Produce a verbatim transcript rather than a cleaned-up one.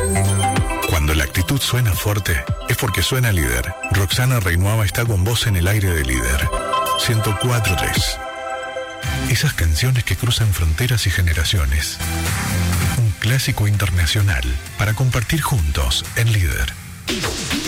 Cuando la actitud suena fuerte, es porque suena líder. Roxana Reinuava está con vos en el aire de líder. ciento cuatro punto tres. Esas canciones que cruzan fronteras y generaciones. Un clásico internacional para compartir juntos en líder.